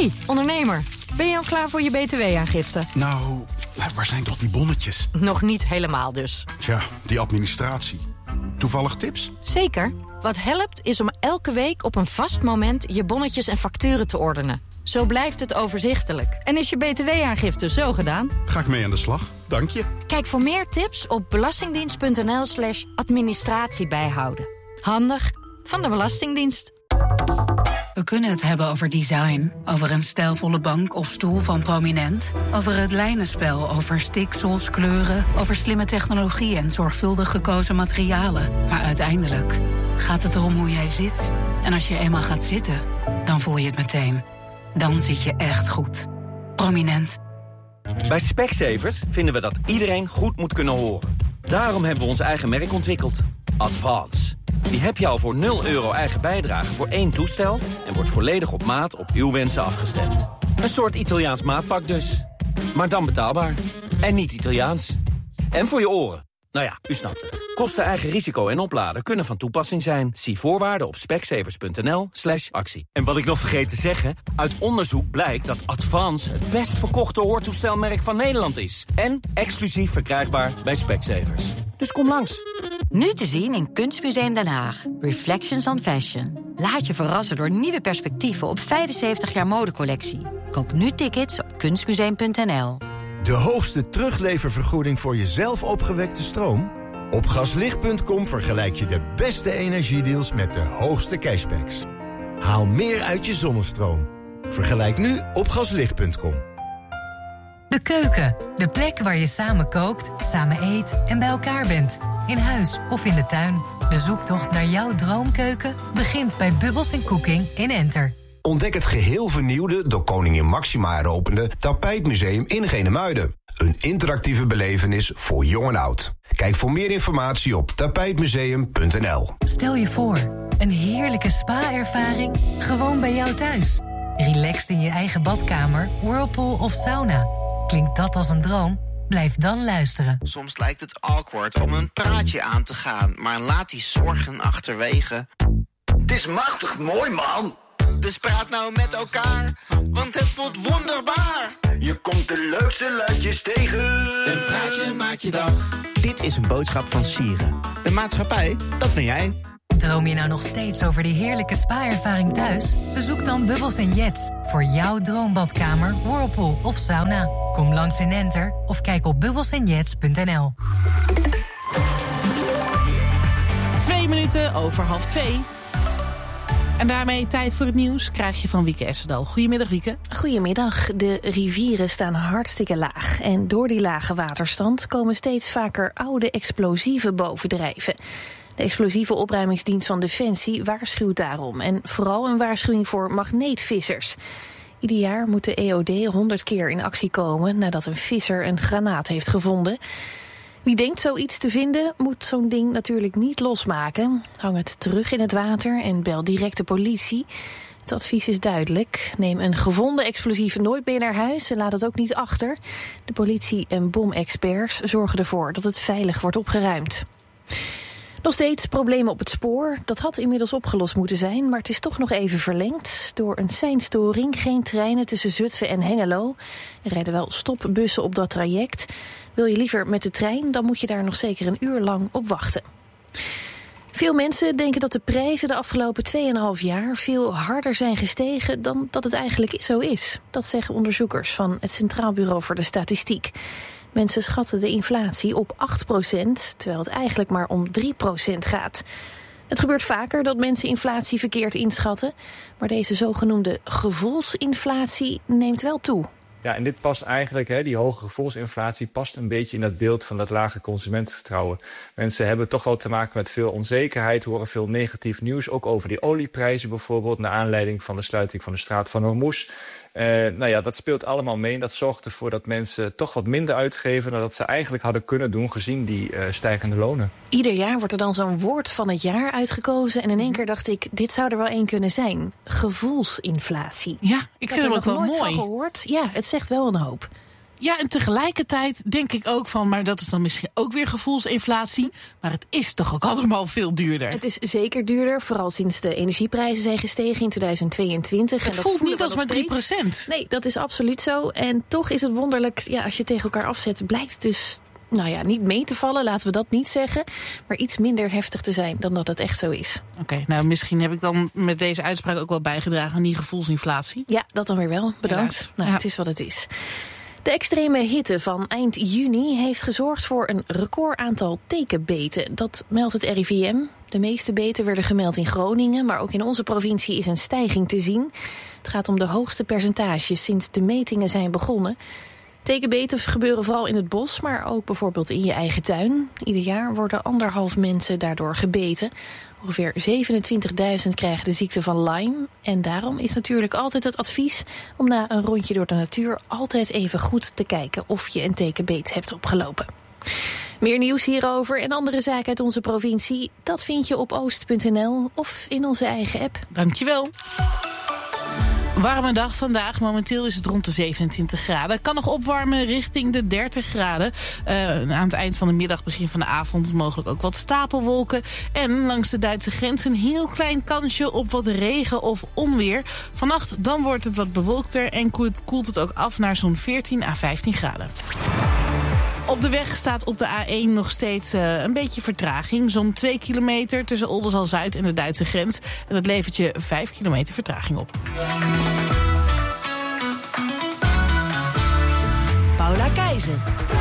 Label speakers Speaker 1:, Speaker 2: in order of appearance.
Speaker 1: Hey, ondernemer. Ben je al klaar voor je btw-aangifte?
Speaker 2: Nou, waar zijn toch die bonnetjes?
Speaker 1: Nog niet helemaal dus.
Speaker 2: Tja, die administratie. Toevallig tips?
Speaker 1: Zeker. Wat helpt is om elke week op een vast moment je bonnetjes en facturen te ordenen. Zo blijft het overzichtelijk. En is je btw-aangifte zo gedaan?
Speaker 2: Ga ik mee aan de slag. Dank je.
Speaker 1: Kijk voor meer tips op belastingdienst.nl/administratie bijhouden. Handig van de Belastingdienst.
Speaker 3: We kunnen het hebben over design, over een stijlvolle bank of stoel van Prominent, over het lijnenspel, over stiksels, kleuren, over slimme technologie en zorgvuldig gekozen materialen. Maar uiteindelijk gaat het erom hoe jij zit. En als je eenmaal gaat zitten, dan voel je het meteen. Dan zit je echt goed. Prominent.
Speaker 4: Bij Specsavers vinden we dat iedereen goed moet kunnen horen. Daarom hebben we ons eigen merk ontwikkeld. Advance. Die heb je al voor €0 eigen bijdrage voor 1 toestel en wordt volledig op maat op uw wensen afgestemd. Een soort Italiaans maatpak dus. Maar dan betaalbaar. En niet Italiaans. En voor je oren. Nou ja, u snapt het. Kosten, eigen risico en opladen kunnen van toepassing zijn. Zie voorwaarden op specsavers.nl/actie. En wat ik nog vergeet te zeggen, uit onderzoek blijkt dat Advance het best verkochte hoortoestelmerk van Nederland is. En exclusief verkrijgbaar bij Specsavers. Dus kom langs.
Speaker 5: Nu te zien in Kunstmuseum Den Haag. Reflections on Fashion. Laat je verrassen door nieuwe perspectieven op 75 jaar modecollectie. Koop nu tickets op kunstmuseum.nl.
Speaker 6: De hoogste terugleververgoeding voor je zelf opgewekte stroom? Op gaslicht.com vergelijk je de beste energiedeals met de hoogste cashbacks. Haal meer uit je zonnestroom. Vergelijk nu op gaslicht.com.
Speaker 7: De keuken, de plek waar je samen kookt, samen eet en bij elkaar bent. In huis of in de tuin. De zoektocht naar jouw droomkeuken begint bij Bubbles & Cooking in Enter.
Speaker 8: Ontdek het geheel vernieuwde, door koningin Máxima heropende Tapijtmuseum in Genemuiden. Een interactieve belevenis voor jong en oud. Kijk voor meer informatie op tapijtmuseum.nl.
Speaker 7: Stel je voor, een heerlijke spa-ervaring gewoon bij jou thuis. Relaxed in je eigen badkamer, whirlpool of sauna. Klinkt dat als een droom? Blijf dan luisteren.
Speaker 9: Soms lijkt het awkward om een praatje aan te gaan, maar laat die zorgen achterwege.
Speaker 10: Het is machtig mooi, man.
Speaker 9: Dus praat nou met elkaar, want het voelt wonderbaar.
Speaker 10: Je komt de leukste luidjes tegen.
Speaker 9: Een praatje maakt je dag. Dit is een boodschap van Sieren. De maatschappij, dat ben jij.
Speaker 7: Droom je nou nog steeds over die heerlijke spa-ervaring thuis? Bezoek dan Bubbles & Jets voor jouw droombadkamer, whirlpool of sauna. Kom langs in Enter of kijk op bubbelsandjets.nl.
Speaker 11: 2:02. En daarmee tijd voor het nieuws krijg je van Wieke Essendal. Goedemiddag, Wieke.
Speaker 12: Goedemiddag. De rivieren staan hartstikke laag. En door die lage waterstand komen steeds vaker oude explosieven bovendrijven. De explosieve opruimingsdienst van Defensie waarschuwt daarom. En vooral een waarschuwing voor magneetvissers. Ieder jaar moet de EOD 100 keer in actie komen nadat een visser een granaat heeft gevonden. Wie denkt zoiets te vinden, moet zo'n ding natuurlijk niet losmaken. Hang het terug in het water en bel direct de politie. Het advies is duidelijk. Neem een gevonden explosief nooit mee naar huis en laat het ook niet achter. De politie en bomexperts zorgen ervoor dat het veilig wordt opgeruimd. Nog steeds problemen op het spoor. Dat had inmiddels opgelost moeten zijn, maar het is toch nog even verlengd. Door een seinstoring geen treinen tussen Zutphen en Hengelo. Er rijden wel stopbussen op dat traject. Wil je liever met de trein, dan moet je daar nog zeker een uur lang op wachten. Veel mensen denken dat de prijzen de afgelopen 2,5 jaar veel harder zijn gestegen dan dat het eigenlijk zo is. Dat zeggen onderzoekers van het Centraal Bureau voor de Statistiek. Mensen schatten de inflatie op 8%, terwijl het eigenlijk maar om 3% gaat. Het gebeurt vaker dat mensen inflatie verkeerd inschatten, maar deze zogenoemde gevoelsinflatie neemt wel toe.
Speaker 13: Ja, en dit past eigenlijk, die hoge gevoelsinflatie past een beetje in dat beeld van dat lage consumentenvertrouwen. Mensen hebben toch wel te maken met veel onzekerheid, horen veel negatief nieuws, ook over die olieprijzen bijvoorbeeld, naar aanleiding van de sluiting van de straat van Hormuz. Dat speelt allemaal mee en dat zorgt ervoor dat mensen toch wat minder uitgeven dan dat ze eigenlijk hadden kunnen doen gezien die stijgende lonen.
Speaker 12: Ieder jaar wordt er dan zo'n woord van het jaar uitgekozen en in één keer dacht ik, dit zou er wel één kunnen zijn. Gevoelsinflatie.
Speaker 11: Ja, ik vind hem ook wel mooi.
Speaker 12: Van gehoord. Ja, het zegt wel een hoop.
Speaker 11: Ja, en tegelijkertijd denk ik ook van, maar dat is dan misschien ook weer gevoelsinflatie, maar het is toch ook allemaal veel duurder.
Speaker 12: Het is zeker duurder, vooral sinds de energieprijzen zijn gestegen in 2022.
Speaker 11: Het voelt niet als maar 3%.
Speaker 12: Nee, dat is absoluut zo. En toch is het wonderlijk, als je tegen elkaar afzet, blijkt het dus niet mee te vallen, laten we dat niet zeggen, maar iets minder heftig te zijn dan dat het echt zo is.
Speaker 11: Oké, nou misschien heb ik dan met deze uitspraak ook wel bijgedragen aan die gevoelsinflatie.
Speaker 12: Ja, dat dan weer wel. Bedankt. Het is wat het is. De extreme hitte van eind juni heeft gezorgd voor een record aantal tekenbeten. Dat meldt het RIVM. De meeste beten werden gemeld in Groningen, maar ook in onze provincie is een stijging te zien. Het gaat om de hoogste percentages sinds de metingen zijn begonnen. Tekenbeten gebeuren vooral in het bos, maar ook bijvoorbeeld in je eigen tuin. Ieder jaar worden 1,5 mensen daardoor gebeten. Ongeveer 27.000 krijgen de ziekte van Lyme. En daarom is natuurlijk altijd het advies om na een rondje door de natuur altijd even goed te kijken of je een tekenbeet hebt opgelopen. Meer nieuws hierover en andere zaken uit onze provincie, dat vind je op oost.nl of in onze eigen app.
Speaker 11: Dankjewel. Warme dag vandaag. Momenteel is het rond de 27 graden. Kan nog opwarmen richting de 30 graden. Aan het eind van de middag, begin van de avond mogelijk ook wat stapelwolken. En langs de Duitse grens een heel klein kansje op wat regen of onweer. Vannacht dan wordt het wat bewolkter en koelt het ook af naar zo'n 14 à 15 graden. Op de weg staat op de A1 nog steeds een beetje vertraging. Zo'n 2 kilometer tussen Oldenzaal-Zuid en de Duitse grens. En dat levert je 5 kilometer vertraging op.
Speaker 14: Paula Keizer.